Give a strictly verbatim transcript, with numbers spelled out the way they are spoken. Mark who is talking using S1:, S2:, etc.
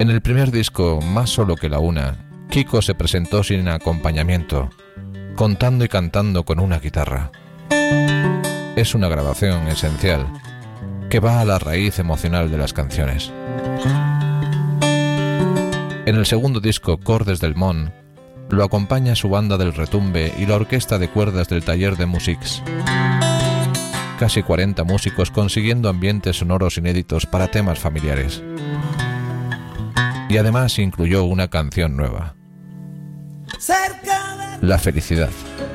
S1: En el primer disco, Más solo que la una, Kiko se presentó sin acompañamiento, contando y cantando con una guitarra. Es una grabación esencial que va a la raíz emocional de las canciones. En el segundo disco, Cordes del Món, lo acompaña su banda del Retumbe y la orquesta de cuerdas del Taller de Musics. Casi cuarenta músicos consiguiendo ambientes sonoros inéditos para temas familiares. Y además incluyó una canción nueva. La felicidad.